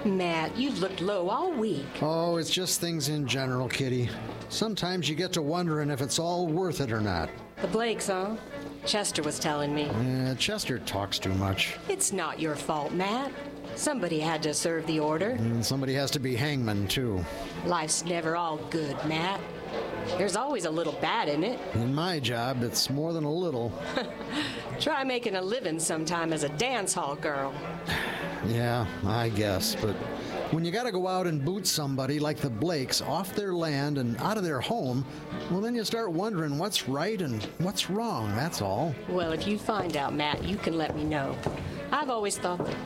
Matt, you've looked low all week. Oh, it's just things in general, Kitty. Sometimes you get to wondering if it's all worth it or not. The Blakes, huh? Chester was telling me. Chester talks too much. It's not your fault, Matt. Somebody had to serve the order. And somebody has to be hangman, too. Life's never all good, Matt. There's always a little bad in it. In my job, it's more than a little. Try making a living sometime as a dance hall girl. Yeah, I guess, but when you gotta go out and boot somebody like the Blakes off their land and out of their home, well, then you start wondering what's right and what's wrong, that's all. Well, if you find out, Matt, you can let me know. I've always thought that...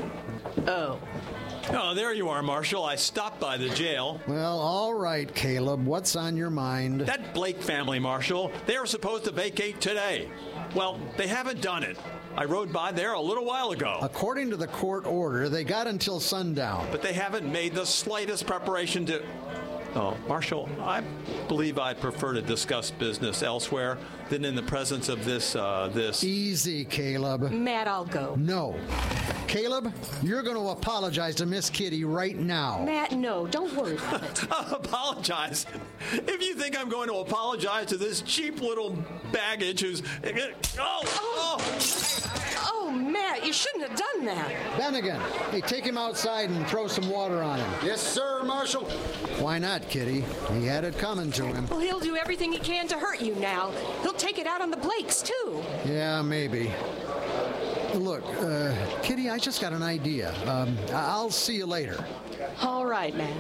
Oh, there you are, Marshal. I stopped by the jail. Well, all right, Caleb. What's on your mind? That Blake family, Marshal, they were supposed to vacate today. Well, they haven't done it. I rode by there a little while ago. According to the court order, they got until sundown. But they haven't made the slightest preparation to... Oh, Marshal, I believe I'd prefer to discuss business elsewhere than in the presence of this. Easy, Caleb. Matt, I'll go. No. Caleb, you're going to apologize to Miss Kitty right now. Matt, no, don't worry about it. Apologize? If you think I'm going to apologize to this cheap little baggage who's... Oh, Matt, you shouldn't have done that. Bennigan, hey, take him outside and throw some water on him. Yes, sir, Marshal. Why not, Kitty? He had it coming to him. Well, he'll do everything he can to hurt you now. He'll take it out on the Blakes, too. Yeah, maybe. Look, Kitty, I just got an idea. I'll see you later. All right, Matt.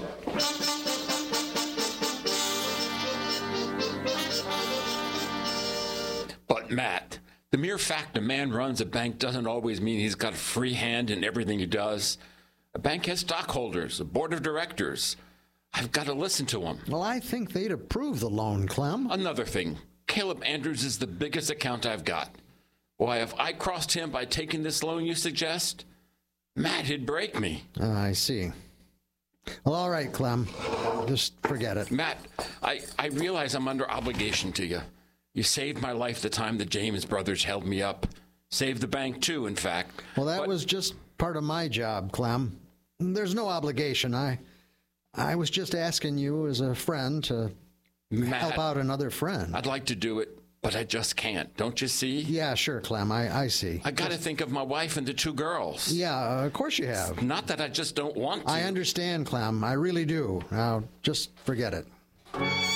But, Matt, the mere fact a man runs a bank doesn't always mean he's got a free hand in everything he does. A bank has stockholders, a board of directors. I've got to listen to them. Well, I think they'd approve the loan, Clem. Another thing, Caleb Andrews is the biggest account I've got. Why, if I crossed him by taking this loan you suggest, Matt, he'd break me. I see. Well, all right, Clem. Just forget it. Matt, I realize I'm under obligation to you. You saved my life the time the James brothers held me up. Saved the bank, too, in fact. Well, that was just part of my job, Clem. There's no obligation. I was just asking you as a friend to help out another friend. I'd like to do it, but I just can't. Don't you see? Yeah, sure, Clem. I see. I got to think of my wife and the two girls. Yeah, of course you have. Not that I just don't want to. I understand, Clem. I really do. Now, just forget it.